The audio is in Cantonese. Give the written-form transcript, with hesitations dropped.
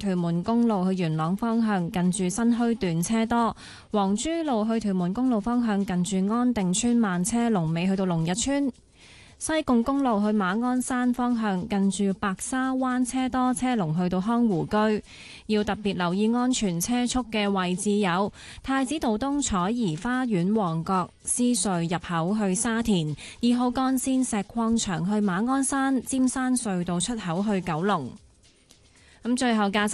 屯門公路去元朗方向近住新墟段車多；黃珠路去屯門公路方向近住安定村慢車龍尾去到龍日村。西貢公路去馬鞍山方向近住白沙灣車多，車龍去到康湖居。要特別留意安全車速嘅位置有太子道東彩頤花園、旺角獅隧入口去沙田、2號幹線石礦場去馬鞍山、尖山隧道出口去九龍。咁最後駕駛